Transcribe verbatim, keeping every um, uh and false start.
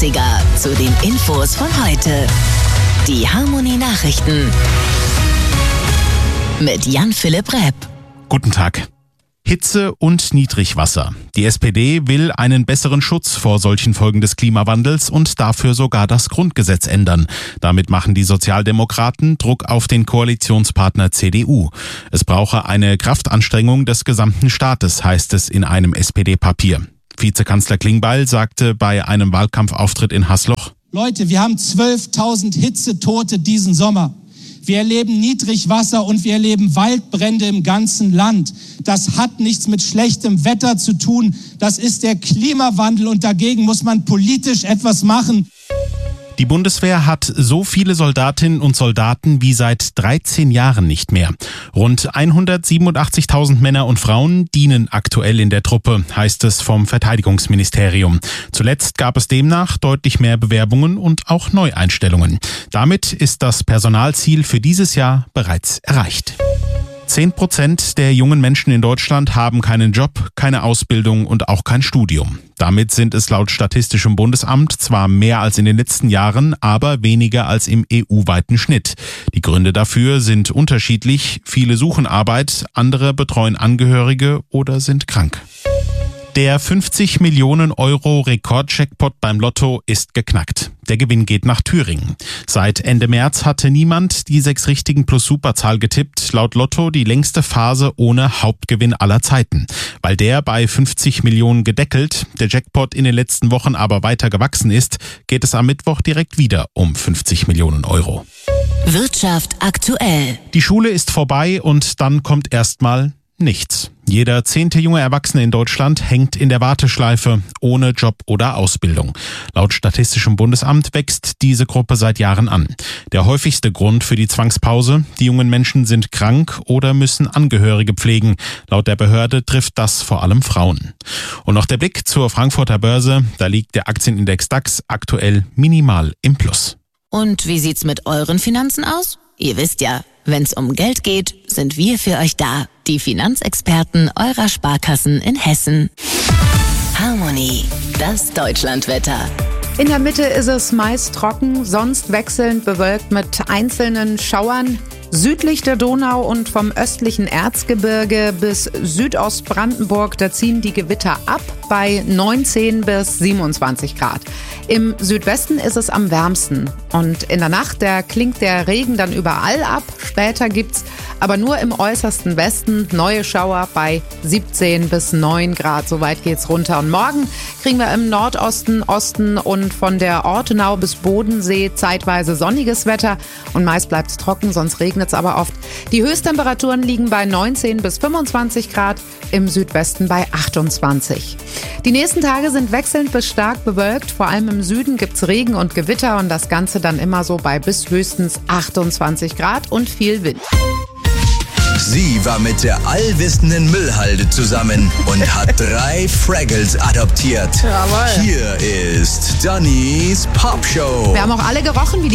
dreißiger zu den Infos von heute. Die Harmony Nachrichten mit Jan-Philipp Repp. Guten Tag. Hitze und Niedrigwasser. Die S P D will einen besseren Schutz vor solchen Folgen des Klimawandels und dafür sogar das Grundgesetz ändern. Damit machen die Sozialdemokraten Druck auf den Koalitionspartner C D U. Es brauche eine Kraftanstrengung des gesamten Staates, heißt es in einem S P D-Papier. Vizekanzler Klingbeil sagte bei einem Wahlkampfauftritt in Hasloch: Leute, wir haben zwölftausend Hitzetote diesen Sommer. Wir erleben Niedrigwasser und wir erleben Waldbrände im ganzen Land. Das hat nichts mit schlechtem Wetter zu tun. Das ist der Klimawandel und dagegen muss man politisch etwas machen. Die Bundeswehr hat so viele Soldatinnen und Soldaten wie seit dreizehn Jahren nicht mehr. Rund hundertsiebenundachtzigtausend Männer und Frauen dienen aktuell in der Truppe, heißt es vom Verteidigungsministerium. Zuletzt gab es demnach deutlich mehr Bewerbungen und auch Neueinstellungen. Damit ist das Personalziel für dieses Jahr bereits erreicht. Zehn Prozent der jungen Menschen in Deutschland haben keinen Job, keine Ausbildung und auch kein Studium. Damit sind es laut Statistischem Bundesamt zwar mehr als in den letzten Jahren, aber weniger als im E U-weiten Schnitt. Die Gründe dafür sind unterschiedlich. Viele suchen Arbeit, andere betreuen Angehörige oder sind krank. Der fünfzig Millionen Euro Rekordjackpot beim Lotto ist geknackt. Der Gewinn geht nach Thüringen. Seit Ende März hatte niemand die sechs richtigen plus Superzahl getippt. Laut Lotto die längste Phase ohne Hauptgewinn aller Zeiten. Weil der bei fünfzig Millionen gedeckelt, der Jackpot in den letzten Wochen aber weiter gewachsen ist, geht es am Mittwoch direkt wieder um fünfzig Millionen Euro. Wirtschaft aktuell. Die Schule ist vorbei und dann kommt erstmal nichts. Jeder zehnte junge Erwachsene in Deutschland hängt in der Warteschleife ohne Job oder Ausbildung. Laut Statistischem Bundesamt wächst diese Gruppe seit Jahren an. Der häufigste Grund für die Zwangspause: die jungen Menschen sind krank oder müssen Angehörige pflegen. Laut der Behörde trifft das vor allem Frauen. Und noch der Blick zur Frankfurter Börse. Da liegt der Aktienindex DAX aktuell minimal im Plus. Und wie sieht's mit euren Finanzen aus? Ihr wisst ja, wenn's um Geld geht, sind wir für euch da. Die Finanzexperten eurer Sparkassen in Hessen. Harmony, das Deutschlandwetter. In der Mitte ist es meist trocken, sonst wechselnd bewölkt mit einzelnen Schauern. Südlich der Donau und vom östlichen Erzgebirge bis Südostbrandenburg, da ziehen die Gewitter ab bei neunzehn bis siebenundzwanzig Grad. Im Südwesten ist es am wärmsten und in der Nacht, da klingt der Regen dann überall ab. Später gibt's aber nur im äußersten Westen neue Schauer bei siebzehn bis neun Grad. So weit geht's runter. Und morgen kriegen wir im Nordosten, Osten und von der Ortenau bis Bodensee zeitweise sonniges Wetter und meist bleibt's trocken, sonst regnet es aber oft. Die Höchsttemperaturen liegen bei neunzehn bis fünfundzwanzig Grad, im Südwesten bei achtundzwanzig. Die nächsten Tage sind wechselnd bis stark bewölkt. Vor allem im Süden gibt's Regen und Gewitter und das Ganze dann immer so bei bis höchstens achtundzwanzig Grad und viel Wind. Sie war mit der allwissenden Müllhalde zusammen und hat drei Fraggles adoptiert. Jawohl. Hier ist Dannys Popshow. Wir haben auch alle gerochen, wie die